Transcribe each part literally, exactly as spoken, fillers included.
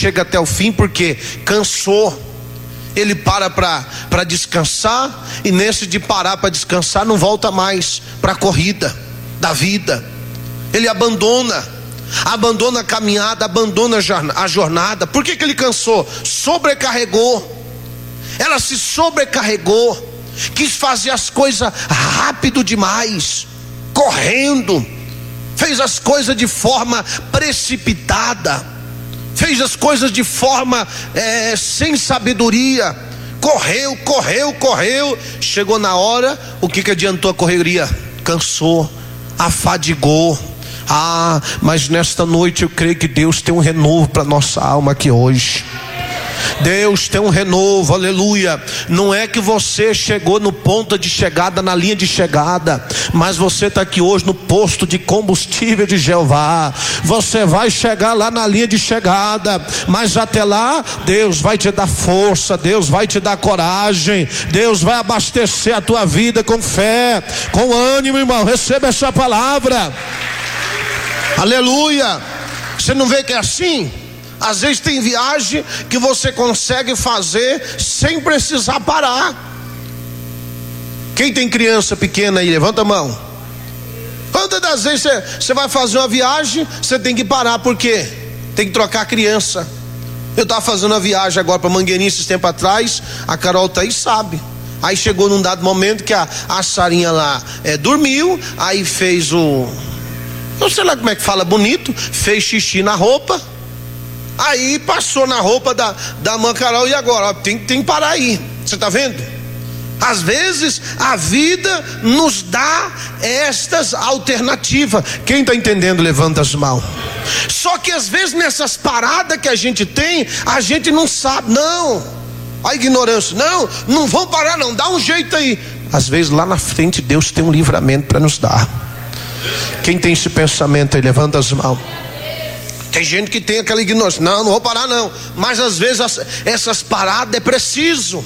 chega até o fim porque cansou. Ele para para descansar, e nesse de parar para descansar não volta mais para a corrida da vida. Ele abandona, abandona a caminhada, abandona a jornada. Por que que ele cansou? Sobrecarregou. Ela se sobrecarregou, quis fazer as coisas rápido demais, correndo, fez as coisas de forma precipitada, fez as coisas de forma é, sem sabedoria, correu, correu, correu, chegou na hora, o que que adiantou a correria? Cansou, afadigou. Ah, mas nesta noite eu creio que Deus tem um renovo para nossa alma aqui hoje. Deus tem um renovo, aleluia. Não é que você chegou no ponto de chegada, na linha de chegada, mas você está aqui hoje no posto de combustível de Jeová. Você vai chegar lá na linha de chegada, mas até lá Deus vai te dar força, Deus vai te dar coragem, Deus vai abastecer a tua vida com fé, com ânimo, irmão. Receba essa palavra, aleluia. Você não vê que é assim? Às vezes tem viagem que você consegue fazer sem precisar parar. Quem tem criança pequena aí, levanta a mão. Quantas das vezes você, você vai fazer uma viagem, você tem que parar, por quê? Tem que trocar a criança. Eu estava fazendo uma viagem agora para Mangueirinha esses tempos atrás, a Carol tá aí, sabe. Aí chegou num dado momento que a, a Sarinha lá é, dormiu, aí fez o, não sei lá como é que fala bonito, fez xixi na roupa. Aí passou na roupa da, da mãe Carol, e agora? Ó, tem, tem que parar aí. Você está vendo? Às vezes a vida nos dá estas alternativas. Quem está entendendo, levanta as mãos. Só que às vezes nessas paradas que a gente tem, a gente não sabe. Não, a ignorância. Não, não vão parar não, dá um jeito aí. Às vezes lá na frente Deus tem um livramento para nos dar. Quem tem esse pensamento aí, levanta as mãos. Tem gente que tem aquela ignorância, não, não vou parar não. Mas às vezes as, essas paradas é preciso,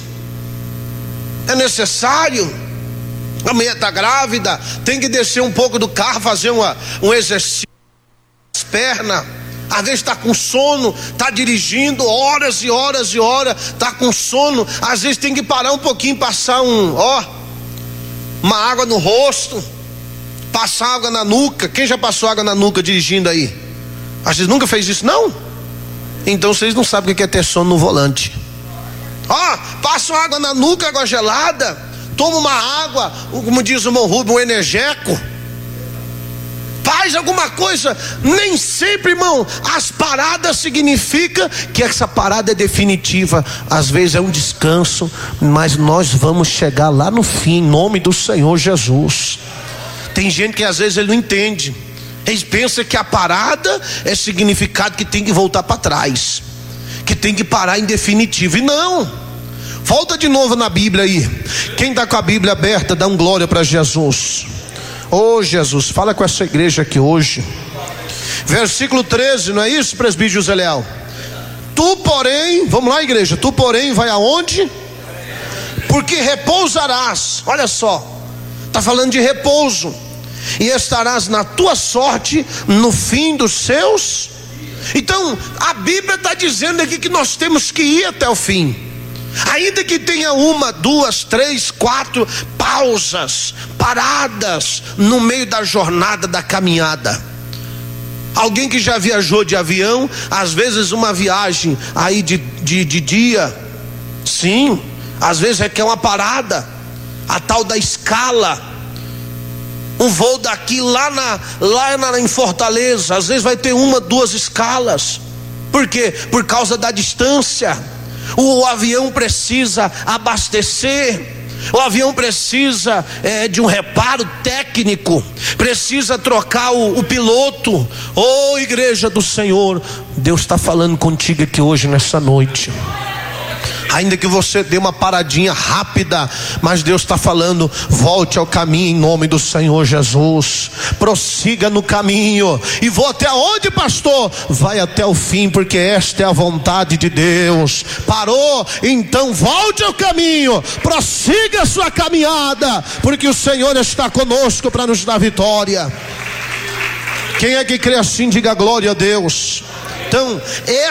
é necessário. A mulher está grávida, tem que descer um pouco do carro, fazer uma, um exercício das pernas. Às vezes está com sono, está dirigindo horas e horas e horas, está com sono. Às vezes tem que parar um pouquinho, passar um, ó, uma água no rosto, passar água na nuca. Quem já passou água na nuca dirigindo aí? Ah, vocês nunca fez isso não? Então vocês não sabem o que é ter sono no volante. Ó, passa uma água na nuca, água gelada, toma uma água, como diz o irmão Rubem, um energético. Faz alguma coisa. Nem sempre, irmão, as paradas significa que essa parada é definitiva. Às vezes é um descanso, mas nós vamos chegar lá no fim, em nome do Senhor Jesus. Tem gente que às vezes ele não entende. Eles pensam que a parada é significado que tem que voltar para trás, que tem que parar em definitivo. E não, volta de novo na Bíblia aí. Quem está com a Bíblia aberta, dá um glória para Jesus. Oh Jesus, fala com essa igreja aqui hoje. Versículo treze, não é isso, presbítero José Leal? Tu porém, vamos lá igreja, tu porém vai aonde? Porque repousarás. Olha só, está falando de repouso. E estarás na tua sorte no fim dos seus. Então a Bíblia está dizendo aqui que nós temos que ir até o fim. Ainda que tenha uma, duas, três, quatro pausas, paradas no meio da jornada, da caminhada. Alguém que já viajou de avião, às vezes uma viagem aí de, de, de dia, sim, às vezes requer uma parada, a tal da escala. Um voo daqui lá, na, lá na, em Fortaleza, às vezes vai ter uma, duas escalas. Por quê? Por causa da distância. O, o avião precisa abastecer. O avião precisa é, de um reparo técnico. Precisa trocar o, o piloto. Oh igreja do Senhor, Deus está falando contigo aqui hoje nessa noite. Ainda que você dê uma paradinha rápida, mas Deus está falando, volte ao caminho em nome do Senhor Jesus. Prossiga no caminho. E vou até onde, pastor? Vai até o fim, porque esta é a vontade de Deus. Parou? Então volte ao caminho, prossiga a sua caminhada, porque o Senhor está conosco para nos dar vitória. Quem é que crê assim, diga glória a Deus. Então, é